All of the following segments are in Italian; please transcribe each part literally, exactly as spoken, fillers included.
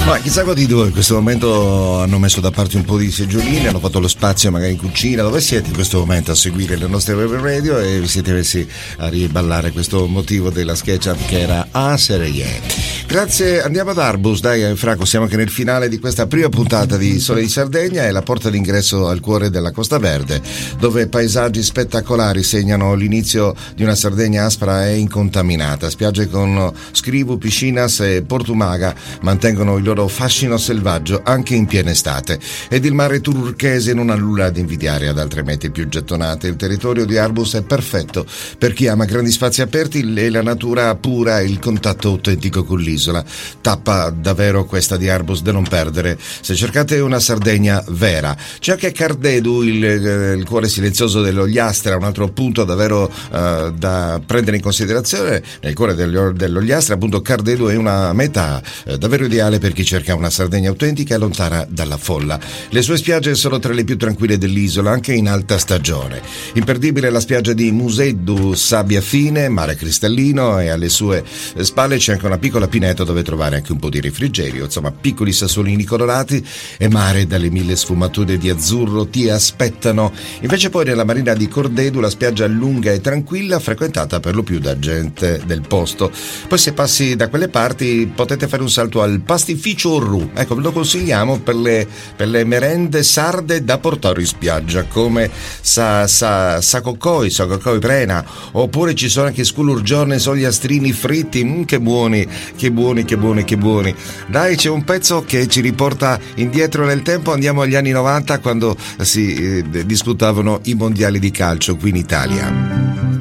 Ma chissà quanti di voi in questo momento hanno messo da parte un po' di seggiolini, hanno fatto lo spazio magari in cucina, dove siete in questo momento a seguire le nostre web radio e vi siete messi a riballare questo motivo della SketchUp che era A Serie. Grazie, andiamo ad Arbus, dai Franco, siamo anche nel finale di questa prima puntata di Sole di Sardegna, è la porta d'ingresso al cuore della Costa Verde, dove paesaggi spettacolari segnano l'inizio di una Sardegna aspra e incontaminata. Spiagge con Scrivu, Piscinas e Portumaga mantengono il loro fascino selvaggio anche in piena estate, ed il mare turchese non ha nulla ad invidiare ad altre mete più gettonate. Il territorio di Arbus è perfetto per chi ama grandi spazi aperti e la natura pura e il contatto autentico con l'isola. Tappa davvero questa di Arbus da non perdere se cercate una Sardegna vera. C'è anche Cardedu, il, il cuore silenzioso dell'Ogliastra, un altro punto davvero uh, da prendere in considerazione. Nel cuore dell'Ogliastra, appunto, Cardedu è una meta uh, davvero ideale per chi cerca una Sardegna autentica e lontana dalla folla. Le sue spiagge sono tra le più tranquille dell'isola, anche in alta stagione. Imperdibile la spiaggia di Museddu, sabbia fine, mare cristallino, e alle sue spalle c'è anche una piccola pineta dove trovare anche un po' di refrigerio. Insomma, piccoli sassolini colorati e mare dalle mille sfumature di azzurro ti aspettano. Invece poi nella marina di Cordedu la spiaggia lunga e tranquilla, frequentata per lo più da gente del posto. Poi se passi da quelle parti potete fare un salto al Pastificio Orru, ecco, ve lo consigliamo per le, per le merende sarde da portare in spiaggia, come sa, sa, Sacocoi, Sacocoi Prena, oppure ci sono anche sculurgione, sogliastrini fritti, mm, che buoni, che buoni, che buoni, che buoni. Dai, c'è un pezzo che ci riporta indietro nel tempo, andiamo agli anni novanta, quando si eh, disputavano i mondiali di calcio qui in Italia.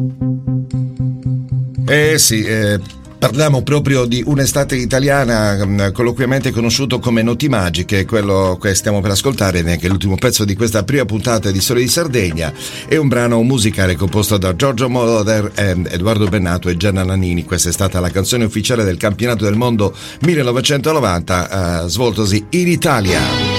Eh sì, eh, parliamo proprio di un'estate italiana, colloquialmente conosciuto come Noti Magiche, quello che stiamo per ascoltare, neanche l'ultimo pezzo di questa prima puntata di Sole di Sardegna. È un brano musicale composto da Giorgio Moroder, Edoardo Bennato e Gianna Nannini. Questa è stata la canzone ufficiale del campionato del mondo millenovecentonovanta, eh, svoltosi in Italia.